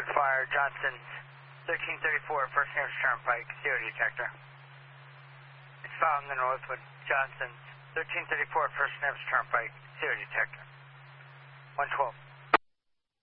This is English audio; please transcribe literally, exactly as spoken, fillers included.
Fire Johnson's thirteen thirty-four First Neighbors Turnpike, zero detector. It's found in the Northwood Johnson's thirteen thirty-four First Neighbors Turnpike, zero detector. one twelve.